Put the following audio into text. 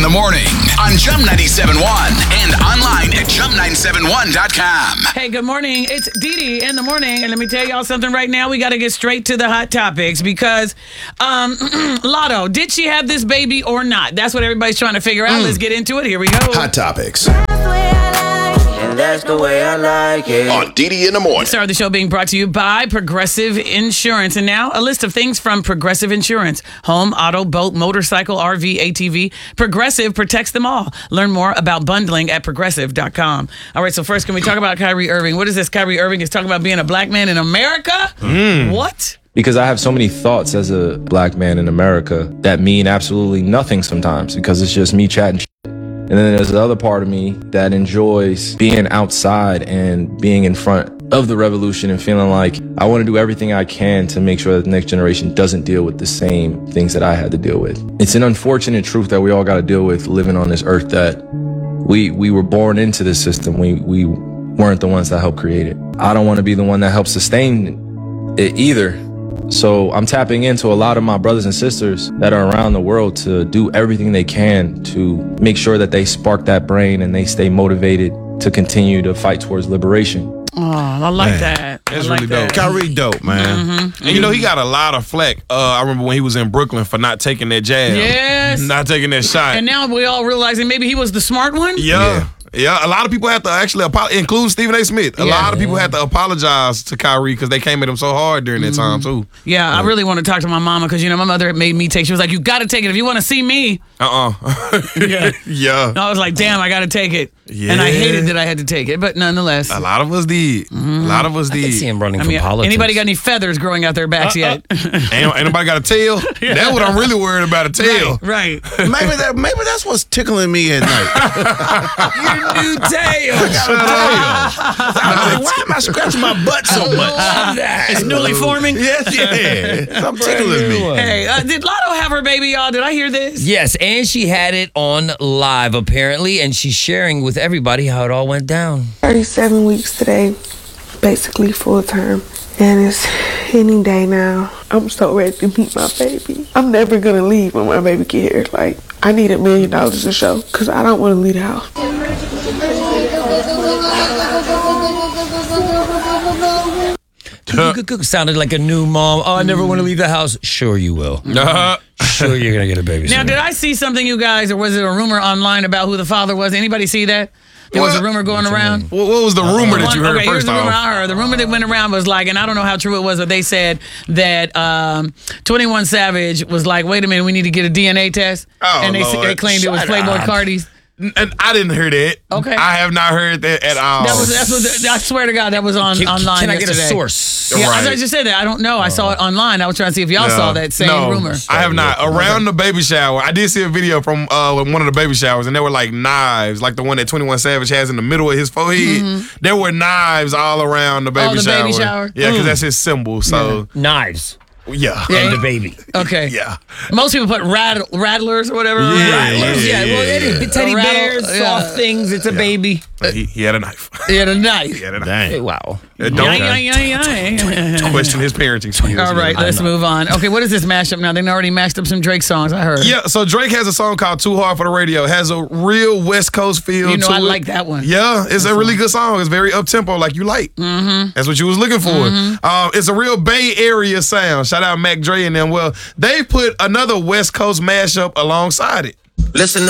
in the morning on Jump 97.1 and online at jump971.com. Hey, good morning. It's Dee Dee in the morning. And let me tell y'all something right now. We got to get straight to the hot topics because Lotto, did she have this baby or not? That's what everybody's trying to figure out. Let's get into it. Here we go. Hot topics. And that's the way I like it. On Dee Dee in the morning. Start of the show being brought to you by Progressive Insurance. And now a list of things from Progressive Insurance. Home, auto, boat, motorcycle, RV, ATV. Progressive protects them all. Learn more about bundling at progressive.com. All right, so first, can we talk about Kyrie Irving? What is this? Kyrie Irving is talking about being a black man in America? What? Because I have so many thoughts as a black man in America that mean absolutely nothing sometimes because it's just me chatting shit. And then there's the other part of me that enjoys being outside and being in front of the revolution and feeling like I want to do everything I can to make sure that the next generation doesn't deal with the same things that I had to deal with. It's an unfortunate truth that we all got to deal with living on this earth, that we were born into this system. We weren't the ones that helped create it. I don't want to be the one that helps sustain it either. So I'm tapping into a lot of my brothers and sisters that are around the world to do everything they can to make sure that they spark that brain and they stay motivated to continue to fight towards liberation. Oh, I like that. That's I like really dope. that. Kyrie dope, man. And you know, he got a lot of flack. I remember when he was in Brooklyn for not taking that jab. Yes. Not taking that shot. And now we all realizing maybe he was the smart one? Yeah, a lot of people have to actually apologize, including Stephen A. Smith. A lot of people had to apologize to Kyrie because they came at him so hard during that time, too. Yeah, I really want to talk to my mama because, you know, my mother made me take. She was like, you got to take it if you want to see me. Yeah. And I was like, damn, I got to take it. Yeah. And I hated that I had to take it, but nonetheless. A lot of us did. A lot of us I can see did. him running for politics. Anybody got any feathers growing out their backs yet? Ain't nobody got a tail? That's what I'm really worried about, a tail. Right. Maybe that's what's tickling me at night. Your new tail. Why am I scratching my butt so much? It's newly forming. Yeah. Stop tickling me. Hey, did Lotto have her baby, y'all? Did I hear this? Yes, and she had it on live, apparently, and she's sharing with everybody how it all went down. 37 weeks today, basically full term, and it's any day now. I'm so ready to meet my baby. I'm never gonna leave when my baby get here. Like, I need $1 million a show, because I don't want to leave the house. Sounded like a new mom. Oh, I never want to leave the house. Sure you will. Sure you're going to get a baby Now, soon. did I see something, you guys, or was it a rumor online about who the father was? Anybody see that? There was a rumor going around. What was the rumor that you heard Okay, here's first the rumor off? I heard. The rumor that went around was like, and I don't know how true it was, but they said that 21 Savage was like, wait a minute, we need to get a DNA test. Oh, and Lord. they claimed it was Shut Playboy up. Cardi's. And I didn't hear that. Okay. I have not heard that at all. That's what I swear to God, that was online Can I get a yesterday. source? Yeah, Right. I just said that. I don't know. I saw it online. I was trying to see if y'all saw that same No, rumor. I have not. Around the baby shower, I did see a video from one of the baby showers, and there were like knives, like the one that 21 Savage has in the middle of his forehead. There were knives all around the baby the shower. baby shower? Yeah, because that's his symbol. So Knives. yeah. And the baby. Okay. Yeah. Most people put rattlers or whatever. Yeah, Rattlers. yeah, Well, it is. Teddy rattle- bears, soft things. It's a baby. He had a knife. He had a knife. He had a knife. Dang. Wow. Don't question his parenting skills. All right, let's move on. Okay, what is this mashup now? They already mashed up some Drake songs, I heard. Yeah, so Drake has a song called Too Hard for the Radio. It has a real West Coast feel You know, to I it. like that one. Yeah, it's a really good song. It's very up-tempo, like you like. Mm-hmm. That's what you was looking for. It's a real Bay Area sound. Shout out Mac Dre and them. Well, they put another West Coast mashup alongside it. Listen